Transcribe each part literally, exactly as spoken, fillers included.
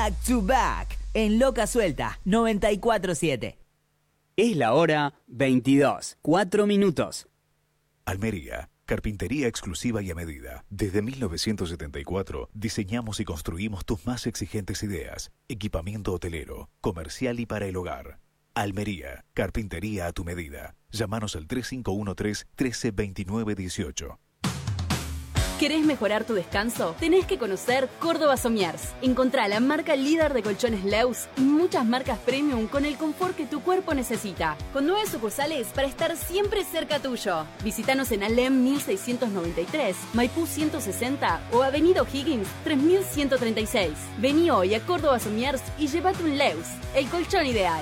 Back to Back en Loca Suelta noventa y cuatro siete. Es la hora veintidós, cuatro minutos. Almería, carpintería exclusiva y a medida. Desde mil novecientos setenta y cuatro diseñamos y construimos tus más exigentes ideas. Equipamiento hotelero, comercial y para el hogar. Almería, carpintería a tu medida. Llámanos al tres cinco uno tres, uno tres dos nueve uno ocho. ¿Querés mejorar tu descanso? Tenés que conocer Córdoba Somiers. Encontrá la marca líder de colchones Leus y muchas marcas premium con el confort que tu cuerpo necesita. Con nueve sucursales para estar siempre cerca tuyo. Visítanos en Alem mil seiscientos noventa y tres, Maipú ciento sesenta o Avenida O'Higgins tres mil ciento treinta y seis. Vení hoy a Córdoba Somiers y llévate un Leus, el colchón ideal.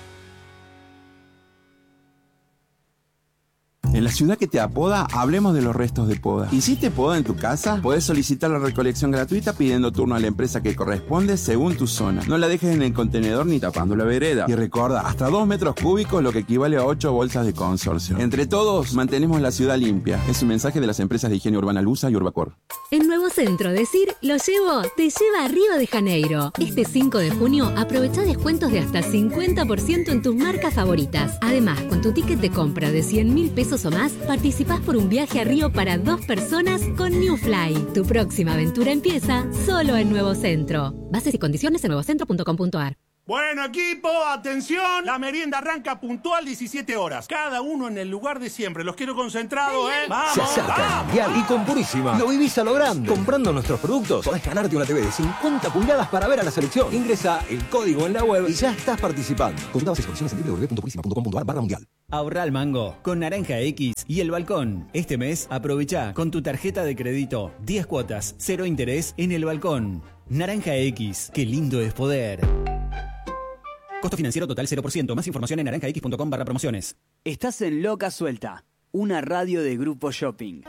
En la ciudad que te apoda, hablemos de los restos de poda. ¿Hiciste poda en tu casa? Podés solicitar la recolección gratuita pidiendo turno a la empresa que corresponde según tu zona. No la dejes en el contenedor ni tapando la vereda. Y recuerda, hasta dos metros cúbicos, lo que equivale a ocho bolsas de consorcio. Entre todos, mantenemos la ciudad limpia. Es un mensaje de las empresas de higiene urbana Lusa y Urbacor. En Nuevo Centro, decir lo llevo, te lleva a Río de Janeiro. Este cinco de junio, aprovecha descuentos de hasta cincuenta por ciento en tus marcas favoritas. Además, con tu ticket de compra de cien mil pesos o más, participás por un viaje a Río para dos personas con New Fly. Tu próxima aventura empieza solo en Nuevo Centro. Bases y condiciones en nuevocentro punto com punto a r. Bueno, equipo, atención. La merienda arranca puntual diecisiete horas. Cada uno en el lugar de siempre. Los quiero concentrados, ¿eh? ¡Vamos! Se acerca ¡Vamos! el Mundial y con Purísima lo vivís a lo grande. Comprando nuestros productos podés ganarte una T V de cincuenta pulgadas para ver a la selección. Ingresa el código en la web y ya estás participando. Consulta bases y condiciones en w w w punto purísima punto com punto a r barra mundial. Ahorra al mango con Naranja X y El Balcón. Este mes aprovecha con tu tarjeta de crédito diez cuotas, cero interés en El Balcón. Naranja X, qué lindo es poder. Costo financiero total cero por ciento. Más información en naranja x punto com barra promociones. Estás en Loca Suelta, una radio de Grupo Shopping.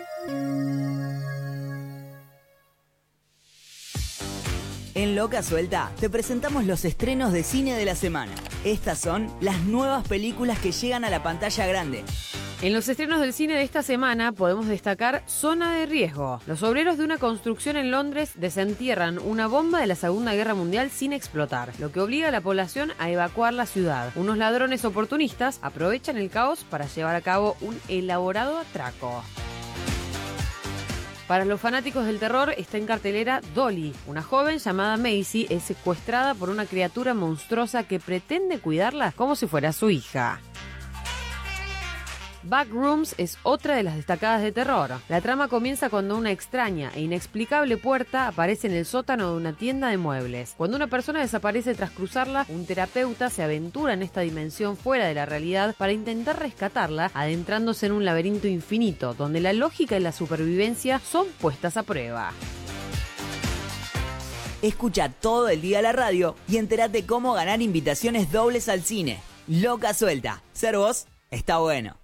En Loca Suelta te presentamos los estrenos de cine de la semana. Estas son las nuevas películas que llegan a la pantalla grande. En los estrenos del cine de esta semana podemos destacar Zona de Riesgo. Los obreros de una construcción en Londres desentierran una bomba de la Segunda Guerra Mundial sin explotar, lo que obliga a la población a evacuar la ciudad. Unos ladrones oportunistas aprovechan el caos para llevar a cabo un elaborado atraco. Para los fanáticos del terror está en cartelera Dolly. Una joven llamada Macy es secuestrada por una criatura monstruosa que pretende cuidarla como si fuera su hija. Backrooms es otra de las destacadas de terror. La trama comienza cuando una extraña e inexplicable puerta aparece en el sótano de una tienda de muebles. Cuando una persona desaparece tras cruzarla, un terapeuta se aventura en esta dimensión fuera de la realidad para intentar rescatarla, adentrándose en un laberinto infinito, donde la lógica y la supervivencia son puestas a prueba. Escucha todo el día la radio y entérate cómo ganar invitaciones dobles al cine. Loca Suelta. Ser vos está bueno.